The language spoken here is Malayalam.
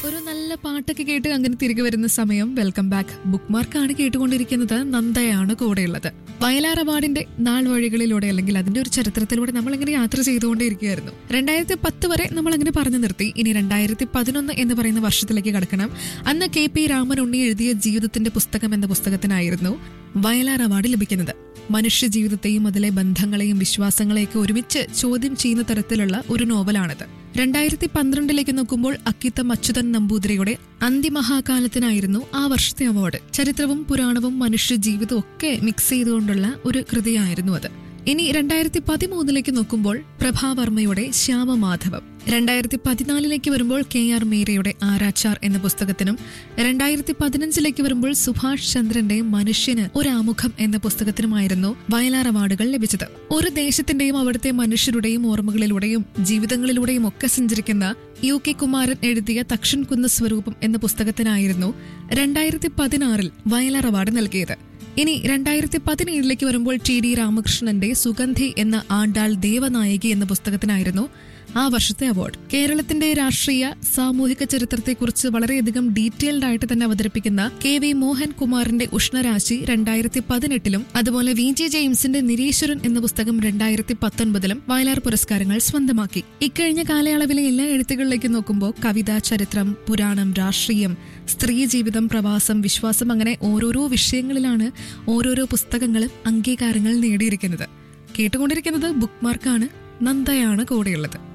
ഒരു നല്ല പാട്ടൊക്കെ കേട്ട് അങ്ങനെ തിരികെ വരുന്ന സമയം. Welcome back. ബുക്ക് മാർക്കാണ് കേട്ടുകൊണ്ടിരിക്കുന്നത്. നന്ദയാണ് കൂടെയുള്ളത്. വയലാർ അവാർഡിന്റെ നാൾ വഴികളിലൂടെ അല്ലെങ്കിൽ അതിന്റെ ഒരു ചരിത്രത്തിലൂടെ നമ്മൾ ഇങ്ങനെ യാത്ര ചെയ്തുകൊണ്ടിരിക്കുകയായിരുന്നു. 2010 വരെ നമ്മൾ അങ്ങനെ പറഞ്ഞു നിർത്തി. ഇനി 2011 എന്ന് പറയുന്ന വർഷത്തിലേക്ക് കടക്കണം. അന്ന് KP രാമൻ ഉണ്ണി എഴുതിയ ജീവിതത്തിന്റെ പുസ്തകം എന്ന പുസ്തകത്തിനായിരുന്നു വയലാർ അവാർഡ് ലഭിക്കുന്നത്. മനുഷ്യ ജീവിതത്തെയും അതിലെ ബന്ധങ്ങളെയും വിശ്വാസങ്ങളെയൊക്കെ ഒരുമിച്ച് ചോദ്യം ചെയ്യുന്ന തരത്തിലുള്ള ഒരു നോവലാണിത്. 2012 നോക്കുമ്പോൾ അക്കിത്തം അച്യുതൻ നമ്പൂതിരിയുടെ അന്തിമഹാകാലത്തിനായിരുന്നു ആ വർഷത്തെ അവാർഡ്. ചരിത്രവും പുരാണവും മനുഷ്യ ജീവിതവും ഒക്കെ മിക്സ് ചെയ്തുകൊണ്ടുള്ള ഒരു കൃതിയായിരുന്നു അത്. ഇനി 2013 നോക്കുമ്പോൾ പ്രഭാവർമ്മയുടെ ശ്യാമമാധവം, 2014 വരുമ്പോൾ KR മീരയുടെ ആരാച്ചാർ എന്ന പുസ്തകത്തിനും, 2015 വരുമ്പോൾ സുഭാഷ് ചന്ദ്രന്റെ മനുഷ്യന് ഒരാമുഖം എന്ന പുസ്തകത്തിനുമായിരുന്നു വയലാർ അവാർഡുകൾ ലഭിച്ചത്. ഒരു ദേശത്തിന്റെയും അവിടുത്തെ മനുഷ്യരുടെയും ഓർമ്മകളിലൂടെയും ജീവിതങ്ങളിലൂടെയും ഒക്കെ സഞ്ചരിക്കുന്ന UK കുമാരൻ എഴുതിയ തക്ഷൻ കുന്ന് സ്വരൂപം എന്ന പുസ്തകത്തിനായിരുന്നു 2016 വയലാർ അവാർഡ് നൽകിയത്. ഇനി 2017 വരുമ്പോൾ TD രാമകൃഷ്ണന്റെ സുഗന്ധി എന്ന ആണ്ടാൾ ദേവനായകി എന്ന പുസ്തകത്തിനായിരുന്നു ആ വർഷത്തെ അവാർഡ്. കേരളത്തിന്റെ രാഷ്ട്രീയ സാമൂഹിക ചരിത്രത്തെക്കുറിച്ച് വളരെയധികം ഡീറ്റെയിൽഡ് ആയിട്ട് തന്നെ അവതരിപ്പിക്കുന്ന KV മോഹൻകുമാറിന്റെ ഉഷ്ണരാശി 2018 അതുപോലെ VG ജെയിംസിന്റെ നിരീശ്വരൻ എന്ന പുസ്തകം 2019 വയലാർ പുരസ്കാരങ്ങൾ സ്വന്തമാക്കി. ഇക്കഴിഞ്ഞ കാലയളവിലെ എല്ലാ എഴുത്തുകളിലേക്ക് നോക്കുമ്പോൾ കവിത, ചരിത്രം, പുരാണം, രാഷ്ട്രീയം, സ്ത്രീ ജീവിതം, പ്രവാസം, വിശ്വാസം, അങ്ങനെ ഓരോരോ വിഷയങ്ങളിലാണ് ഓരോരോ പുസ്തകങ്ങളും അംഗീകാരങ്ങൾ നേടിയിരിക്കുന്നത്. കേട്ടുകൊണ്ടിരിക്കുന്നത് ബുക്ക് മാർക്കാണ്. നന്ദയാണ് കൂടെയുള്ളത്.